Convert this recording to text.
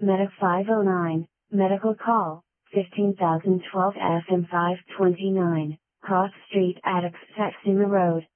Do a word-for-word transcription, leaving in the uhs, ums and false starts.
Medic five oh nine, medical call, fifteen thousand twelve F M five twenty-nine, Cross Street Addicts Saxuma Road.